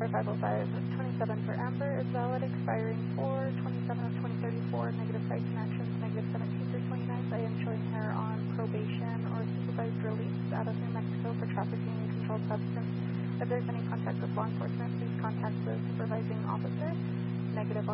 50527 for Amber is valid, expiring 4/27 of 2034, negative cites and actions, negative 17 through 29. I am showing her on probation or supervised release out of New Mexico for trafficking in controlled substance. If there's any contact with law enforcement, please contact the supervising officer. Negative